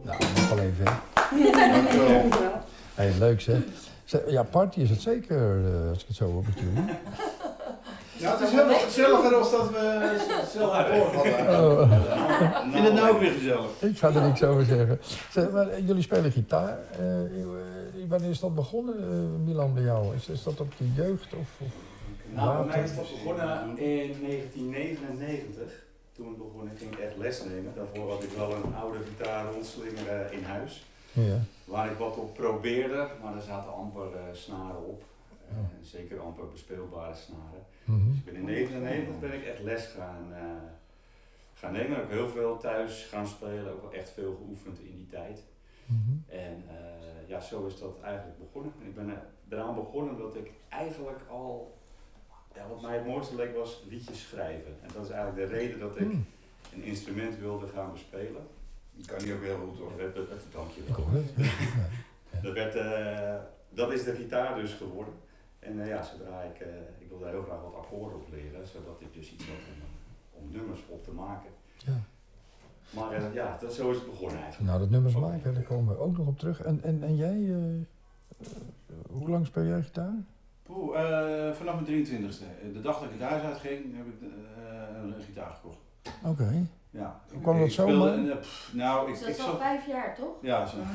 Nou, nog wel even, hè. Dankjewel. Hey, leuk zeg. Ja, party is het zeker, als ik het zo op natuurlijk. Ja, het is helemaal gezelliger dan dat we zelf voor hadden. Oh. Ik vind het nou ook weer gezellig. Ik ga er niks over zeggen. Zeg, maar, jullie spelen gitaar. Wanneer is dat begonnen, Milan, bij jou? Is dat op de jeugd of Nou, bij mij later? is dat begonnen in 1999. Toen ging ik echt les nemen. Daarvoor had ik wel een oude gitaar rondslingeren in huis. Ja. Waar ik wat op probeerde, maar er zaten amper snaren op. Zeker amper bespeelbare snaren. Mhm. Dus in 1999 ben ik echt les gaan nemen. Ook heel veel thuis gaan spelen, ook wel echt veel geoefend in die tijd. Mhm. En ja, zo is dat eigenlijk begonnen. Ik ben eraan begonnen omdat ik eigenlijk al, ja, wat mij het mooiste leek was liedjes schrijven. En dat is eigenlijk de reden dat ik een instrument wilde gaan bespelen. Dat kan niet ook heel goed hoor. Dank je Ik wel. hoor het. Dat is de gitaar dus geworden. En ja, zodra ik wilde heel graag wat akkoorden op leren, zodat ik dus iets had om nummers op te maken. Ja. Maar ja, zo is het begonnen eigenlijk. Nou, dat nummers maken, daar komen we ook nog op terug. En jij, hoe lang speel jij gitaar? Vanaf mijn 23e. De dag dat ik het huis uitging, heb ik een gitaar gekocht. Oké. Ja. Hoe kwam dat zo, speelde- man? Nou, Dus dat is al 5 jaar, toch? Ja, zo.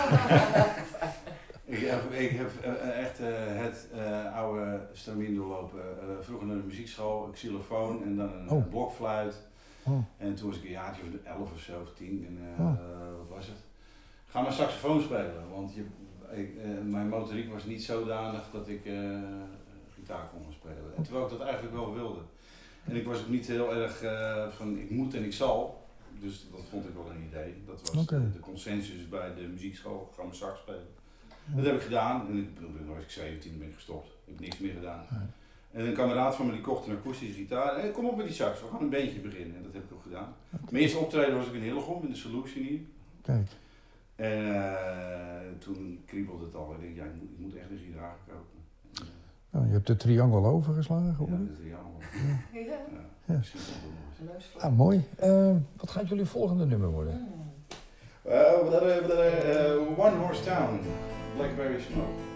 Ik heb echt het oude stramien doorlopen. Vroeger naar de muziekschool, xylofoon en dan een blokfluit. Oh. En toen was ik een jaartje of 11 of zo, of 10. En wat was het? Ga maar saxofoon spelen, want mijn motoriek was niet zodanig dat ik gitaar kon gaan spelen. En terwijl ik dat eigenlijk wel wilde. En ik was ook niet heel erg van ik moet en ik zal. Dus dat vond ik wel een idee. Dat was de consensus bij de muziekschool, ga maar sax spelen. Dat heb ik gedaan en toen was ik 17 ben ik gestopt. Ik heb niks meer gedaan. En een kameraad van me die kocht een akoestische gitaar. Hey, kom op met die sax, we gaan een bandje beginnen. En dat heb ik ook gedaan. Mijn eerste optreden was ik in Hillegom in de Solution hier. Kijk. En toen kriebelde het al. Ik denk, ja, ik moet echt een gitaar kopen. Nou, je hebt de triangel overgeslagen, hoor. Ja, de triangel. Ja. Misschien komt het nog eens. Ah, mooi. Wat gaat jullie volgende nummer worden? One Horse Town, Blackberry Smoke.